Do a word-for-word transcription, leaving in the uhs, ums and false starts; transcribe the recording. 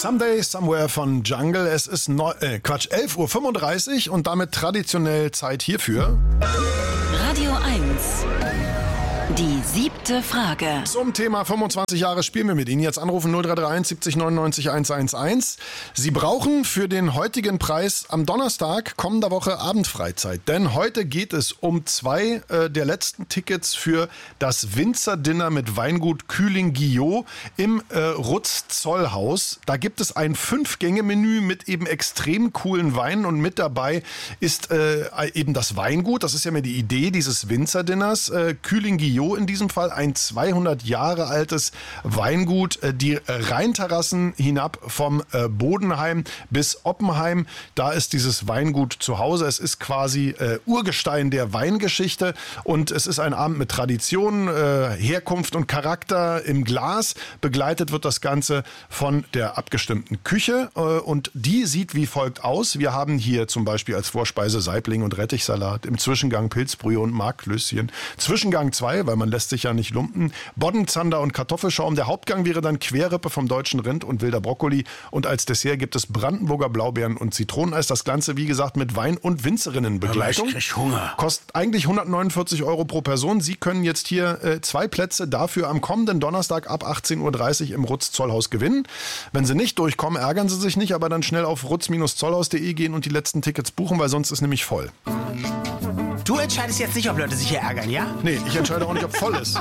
Someday, Somewhere von Jungle. Es ist neu, äh, Quatsch, elf Uhr fünfunddreißig und damit traditionell Zeit hierfür. Radio eins. Die siebte Frage. Zum Thema fünfundzwanzig Jahre spielen wir mit Ihnen. Jetzt anrufen null drei drei eins siebzig neunundneunzig hundertelf. Sie brauchen für den heutigen Preis am Donnerstag kommender Woche Abendfreizeit. Denn heute geht es um zwei äh, der letzten Tickets für das Winzerdinner mit Weingut Kühling-Guillot im äh, Rutz-Zollhaus. Da gibt es ein Fünf-Gänge-Menü mit eben extrem coolen Weinen und mit dabei ist äh, eben das Weingut. Das ist ja mir die Idee dieses Winzerdinners. Äh, Kühling-Guillot in diesem Fall ein zweihundert Jahre altes Weingut, die Rheinterrassen hinab vom Bodenheim bis Oppenheim. Da ist dieses Weingut zu Hause. Es ist quasi äh, Urgestein der Weingeschichte und es ist ein Abend mit Tradition, äh, Herkunft und Charakter im Glas. Begleitet wird das Ganze von der abgestimmten Küche äh, und die sieht wie folgt aus. Wir haben hier zum Beispiel als Vorspeise Saibling und Rettichsalat, im Zwischengang Pilzbrühe und Markklößchen. Zwischengang zwei, weil man lässt sich ja nicht lumpen. Boddenzander und Kartoffelschaum. Der Hauptgang wäre dann Querrippe vom deutschen Rind und wilder Brokkoli. Und als Dessert gibt es Brandenburger Blaubeeren und Zitroneneis. Das Ganze, wie gesagt, mit Wein- und Winzerinnenbegleitung. Aber ich krieg Hunger. Kostet eigentlich hundertneunundvierzig Euro pro Person. Sie können jetzt hier äh, zwei Plätze dafür am kommenden Donnerstag ab achtzehn Uhr dreißig im Rutz-Zollhaus gewinnen. Wenn Sie nicht durchkommen, ärgern Sie sich nicht, aber dann schnell auf rutz zollhaus punkt de gehen und die letzten Tickets buchen, weil sonst ist nämlich voll. Du entscheidest jetzt nicht, ob Leute sich hier ärgern, ja? Nee, ich entscheide auch nicht, ob voll ist.